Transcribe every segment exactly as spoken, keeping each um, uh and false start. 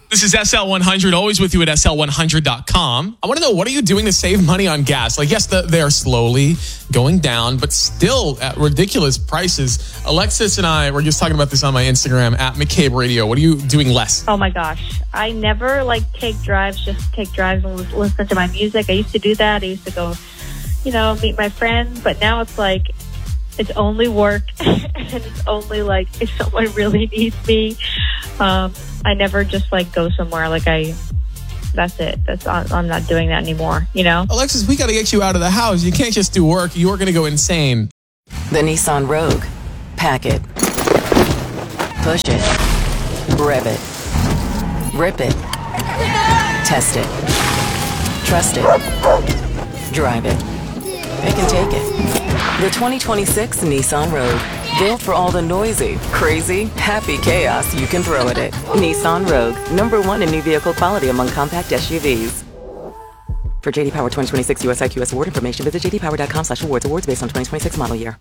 This is S L one hundred, always with you at S L one hundred dot com. I want to know, what are you doing to save money on gas? Like, yes, the, they're slowly going down, but still at ridiculous prices. Alexis and I were just talking about this on my Instagram, at McCabe Radio. What are you doing less? Oh my gosh. I never like take drives, just take drives and listen to my music. I used to do that. I used to go, you know, meet my friends, but now it's like, it's only work and it's only like if someone really needs me. Um, I never just like go somewhere like I, that's it. That's I'm not doing that anymore, you know? Alexis, we got to get you out of the house. You can't just do work. You're going to go insane. The Nissan Rogue. Pack it. Push it. Rev it. Rip it. Test it. Trust it. Drive it. Pick and take it. The twenty twenty-six Nissan Rogue. Built for all the noisy, crazy, happy chaos you can throw at it. Nissan Rogue. Number one in new vehicle quality among compact S U Vs. For J D Power twenty twenty-six U S I Q S award information, visit j d power dot com slash awards. Awards based on twenty twenty-six model year.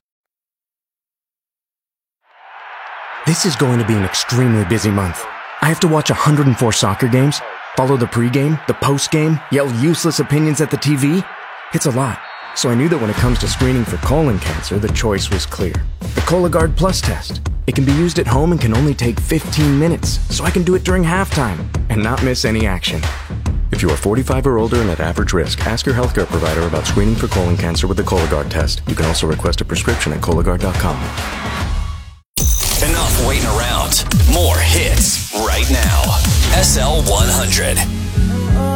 This is going to be an extremely busy month. I have to watch one hundred four soccer games, follow the pregame, the postgame, yell useless opinions at the T V. It's a lot. So I knew that when it comes to screening for colon cancer, the choice was clear. The Cologuard Plus test. It can be used at home and can only take fifteen minutes, so I can do it during halftime and not miss any action. If you are forty-five or older and at average risk, ask your healthcare provider about screening for colon cancer with the Cologuard test. You can also request a prescription at Cologuard dot com. Enough waiting around. More hits right now. S L one hundred.